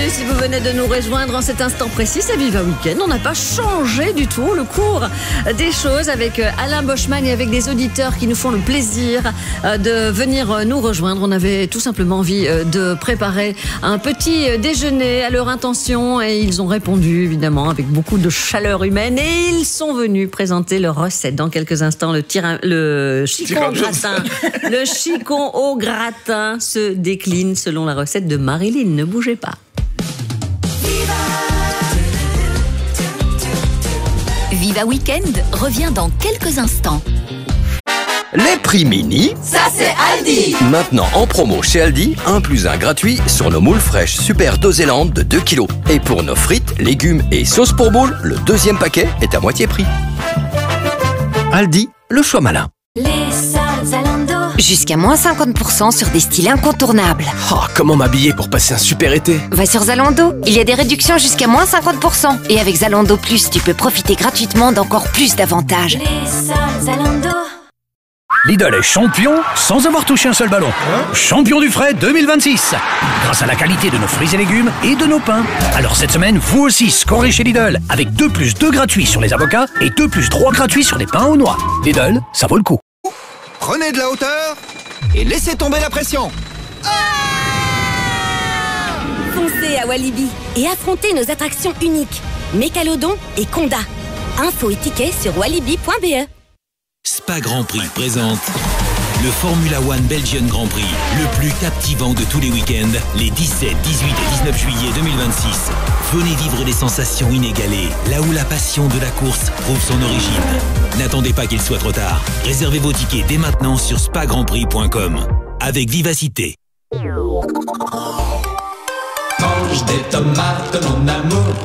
bienvenue si vous venez de nous rejoindre en cet instant précis, c'est Viva Weekend. On n'a pas changé du tout le cours des choses avec Alain Boschman et avec des auditeurs qui nous font le plaisir de venir nous rejoindre. On avait tout simplement envie de préparer un petit déjeuner à leur intention et ils ont répondu évidemment avec beaucoup de chaleur humaine et ils sont venus présenter leur recette dans quelques instants. Le chicon au gratin. Le chicon au gratin se décline selon la recette de Marilyn. Ne bougez pas. Viva Weekend revient dans quelques instants. Les prix mini, ça c'est Aldi. Maintenant en promo chez Aldi, 1 + 1 gratuit sur nos moules fraîches Super Dosélande de 2 kg. Et pour nos frites, légumes et sauces pour boules, le deuxième paquet est à moitié prix. Aldi, le choix malin. Les soldes Zalando. Jusqu'à moins 50% sur des styles incontournables. Oh, comment m'habiller pour passer un super été? Va sur Zalando, il y a des réductions jusqu'à moins 50%. Et avec Zalando Plus, tu peux profiter gratuitement d'encore plus d'avantages. Les soldes Zalando. Lidl est champion sans avoir touché un seul ballon. Champion du frais 2026. Grâce à la qualité de nos fruits et légumes et de nos pains. Alors cette semaine, vous aussi scorez chez Lidl avec 2 + 2 gratuits sur les avocats et 2 + 3 gratuits sur les pains aux noix. Lidl, ça vaut le coup. Prenez de la hauteur et laissez tomber la pression. Foncez à Walibi et affrontez nos attractions uniques. Mécalodon et Conda. Infos et tickets sur walibi.be. Spa Grand Prix présente le Formula One Belgian Grand Prix, le plus captivant de tous les week-ends, les 17, 18 et 19 juillet 2026. Venez vivre des sensations inégalées, là où la passion de la course trouve son origine. N'attendez pas qu'il soit trop tard. Réservez vos tickets dès maintenant sur spagrandprix.com. Avec vivacité. Mange des tomates, mon amour.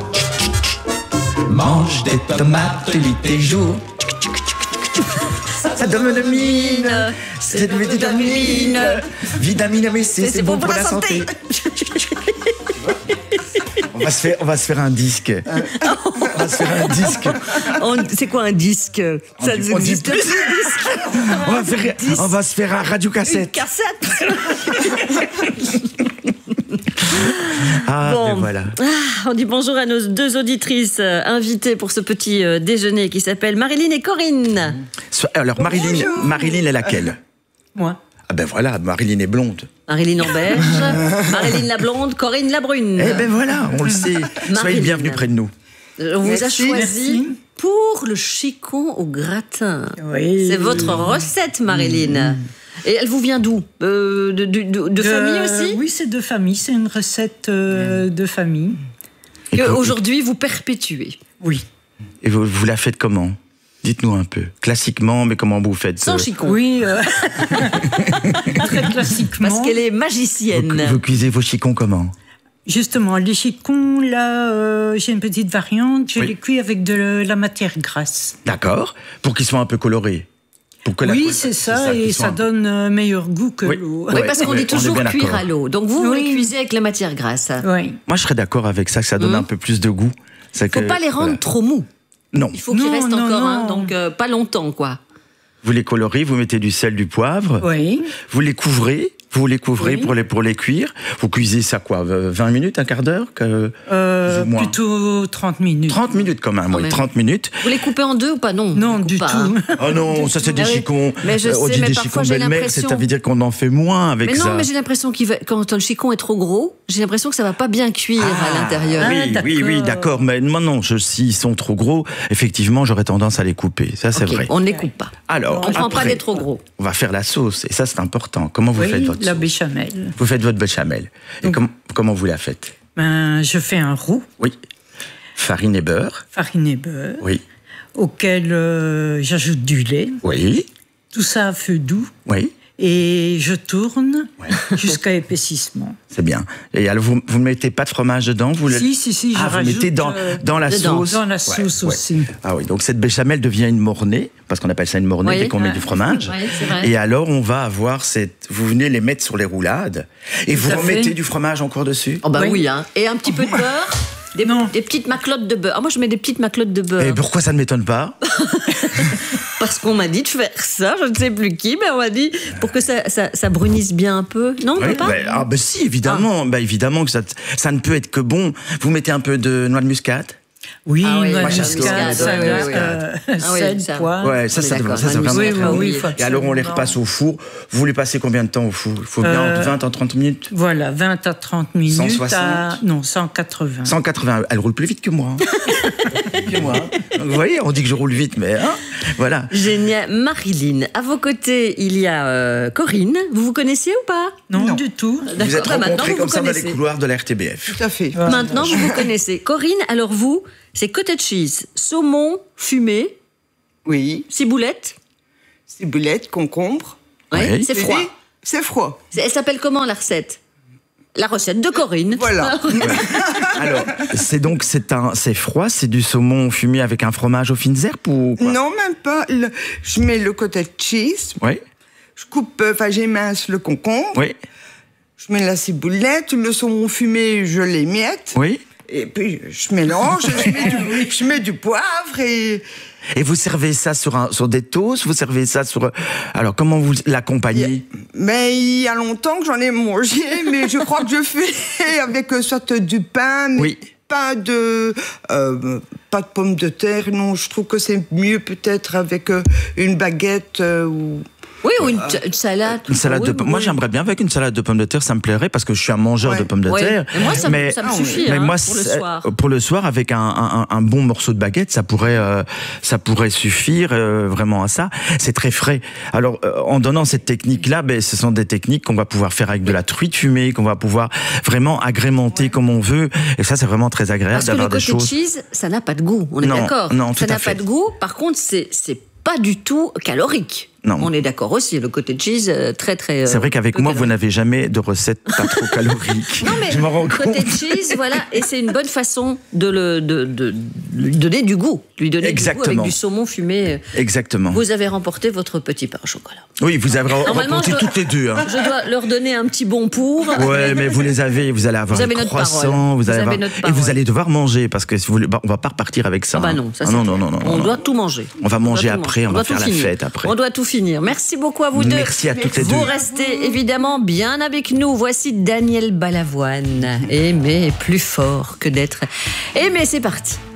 Mange des tomates nuit et jour. Ça donne de mine, c'est de vitamine. Vitamine mais c'est bon pour la santé. On va se faire un disque. On va se faire un disque. C'est quoi un disque? Ça existe plus. On va se faire un radiocassette. Une cassette. Ah, bon. ben voilà. On dit bonjour à nos deux auditrices invitées pour ce petit déjeuner qui s'appellent Marilyn et Corinne. Alors, Marilyn est laquelle? Moi. Ah ben voilà, Marilyn est blonde. Marilyn en beige, Marilyn la blonde, Corinne la brune. Eh ben voilà, on le sait. Soyez bienvenus près de nous. On vous a choisi pour le chicon au gratin. Oui. C'est votre recette, Marilyn. Et elle vous vient d'où? De famille aussi? Oui, c'est de famille. C'est une recette de famille. Qu'aujourd'hui, vous perpétuez. Oui. Et vous la faites comment? Dites-nous un peu. Classiquement, mais comment vous faites? Sans chicon. Oui. Très classiquement. Parce qu'elle est magicienne. Vous cuisez vos chicons comment? Justement, les chicons, là, j'ai une petite variante. Je les cuis avec de la matière grasse. D'accord. Pour qu'ils soient un peu colorés. Oui, c'est ça, et ça donne meilleur goût que l'eau. Oui, parce qu'on dit toujours cuire à l'eau. Donc vous les cuisez avec la matière grasse. Oui. Moi, je serais d'accord avec ça, que ça donne un peu plus de goût. Il ne faut pas les rendre trop mous. Non. Il faut qu'ils restent encore, donc pas longtemps, quoi. Vous les colorez, vous mettez du sel, du poivre. Oui. Vous les couvrez. Vous les couvrez pour les cuire. Vous cuisez ça quoi, 20 minutes, un quart d'heure plutôt 30 minutes. 30 minutes quand même, oui, 30 minutes. Vous les coupez en deux ou pas? Non, non du tout. Oh non, ça c'est des chicons. Mais je sais, mais des parfois chicons j'ai belle-mère, l'impression... ça veut dire qu'on en fait moins avec ça. Mais non, mais j'ai l'impression quand le chicon est trop gros, j'ai l'impression que ça va pas bien cuire à l'intérieur. Oui, d'accord. Mais non, s'ils sont trop gros, effectivement, j'aurais tendance à les couper. Ça, c'est vrai. On ne les coupe pas. Alors, on ne prend pas des trop gros. On va faire la sauce, et ça c'est important. Comment vous faites votre sauce? La béchamel. Vous faites votre béchamel. Et comment vous la faites? Je fais un roux. Oui. Farine et beurre. Farine et beurre. Oui. Auquel j'ajoute du lait. Oui. Tout ça à feu doux. Oui. Et je tourne jusqu'à épaississement. C'est bien. Et alors, vous ne mettez pas de fromage dedans? Si, vous mettez dans la sauce? Dans la sauce aussi. Ah oui, donc cette béchamel devient une mornée, parce qu'on appelle ça une mornée dès qu'on met du fromage. C'est vrai. Et alors, on va avoir vous venez les mettre sur les roulades, et vous remettez du fromage encore dessus? Oh bah oui, hein. Et un petit peu de beurre? Des petites maclottes de beurre. Ah, moi, je mets des petites maclottes de beurre. Et pourquoi ça ne m'étonne pas? parce qu'on m'a dit de faire ça, je ne sais plus qui, mais on m'a dit pour que ça brunisse bien un peu. Non, on peut pas si, évidemment. Évidemment que ça ne peut être que bon. Vous mettez un peu de noix de muscate. Oui, noix de muscade, sel, poivre. Ouais, ça vraiment très bon. Oui, et alors, on les repasse au four. Vous les passez combien de temps au four? Il faut bien 20 à 30 minutes. Voilà, 20 à 30 minutes. 160 Non, 180. 180. Elle roule plus vite que moi. Vous voyez, on dit que je roule vite, mais voilà. Génial. Marilyn, à vos côtés, il y a Corinne. Vous vous connaissiez ou pas? Non, du tout. Vous êtes rencontrés comme ça dans les couloirs de la RTBF. Tout à fait. Maintenant, vous vous connaissez. Corinne, alors vous, c'est cottage cheese, saumon fumé. Oui. Ciboulette. Ciboulette, concombre. Oui, c'est froid. C'est froid. Elle s'appelle comment la recette? La recette de Corinne. Voilà. Alors, c'est froid, c'est du saumon fumé avec un fromage aux fines herbes ou quoi? Non, même pas. Je mets le cottage cheese. Oui. Je coupe, j'émince le concombre. Oui. Je mets la ciboulette, le saumon fumé, je l'émiette. Oui. Et puis, je mélange, je mets du poivre et... Et vous servez ça sur des toasts, vous servez ça sur... Alors, comment vous l'accompagnez? Mais il y a longtemps que j'en ai mangé, mais je crois que je fais avec soit du pain, mais pas de pommes de terre. Non, je trouve que c'est mieux peut-être avec une baguette ou... Oui, ou une salade. Une salade de pommes. Moi, j'aimerais bien avec une salade de pommes de terre, ça me plairait parce que je suis un mangeur de pommes de terre. Et moi, ça me suffit mais moi, pour le soir. Pour le soir, avec un bon morceau de baguette, ça pourrait suffire vraiment à ça. C'est très frais. Alors, en donnant cette technique-là, ce sont des techniques qu'on va pouvoir faire avec de la truite fumée, qu'on va pouvoir vraiment agrémenter comme on veut. Et ça, c'est vraiment très agréable d'avoir des choses. Parce que le cottage cheese, ça n'a pas de goût. On est d'accord. Non, tout à fait. Ça n'a pas de goût. Par contre, c'est pas du tout calorique. Non. On est d'accord aussi, le cottage cheese, très très... c'est vrai qu'avec moi, vous n'avez jamais de recette pas trop calorique. Non mais, je m'en rends compte. Cottage cheese, voilà, et c'est une bonne façon de lui donner du goût. Lui donner du goût avec du saumon fumé. Exactement. Vous avez remporté votre petit pain au chocolat. Oui, vous avez remporté toutes les deux. Je dois leur donner un petit bon pour. Ouais, mais vous les avez, vous allez avoir un croissant, vous allez avoir... Et vous allez devoir manger, parce que si vous... on va pas repartir avec ça. Ah bah non, ça c'est non. On doit tout manger. On va manger après, on va faire la fête après. On doit tout finir. Merci beaucoup à vous deux. Merci à toutes les deux. Vous restez évidemment bien avec nous. Voici Daniel Balavoine. Aimer est plus fort que d'être aimé. C'est parti.